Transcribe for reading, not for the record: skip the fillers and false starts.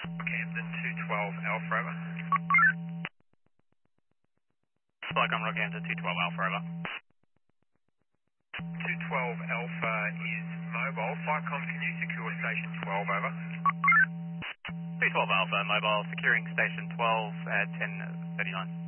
Rockhampton 212 Alpha over. Welcome, Rockhampton 212 Alpha over. 212 Alpha is mobile. Flightcom, can you secure station 12 over? 212 Alpha, mobile, securing station 12 at 10:39.